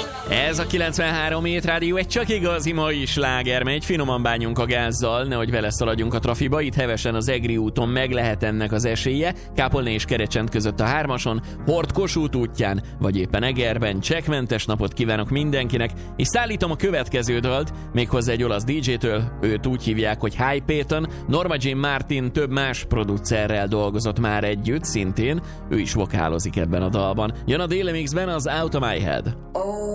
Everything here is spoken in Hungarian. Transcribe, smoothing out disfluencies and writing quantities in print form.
Ez a 93 Hét Rádió, egy csak igazi mai sláger megy, finoman bánjunk a gázzal, nehogy vele szaladjunk a trafiba, itt hevesen az Egri úton meg lehet ennek az esélye, Kápolné és Kerecsent között a 3-ason, Hort-Kossuth útján, vagy éppen Egerben. Csekkmentes napot kívánok mindenkinek, és szállítom a következő dalt, méghozzá egy olasz DJ-től, őt úgy hívják, hogy High Payton, Norma Jean Martin több más producerrel dolgozott már együtt, szintén ő is vokálozik ebben a dalban. Jön a Daily Mixben az Out of My Head.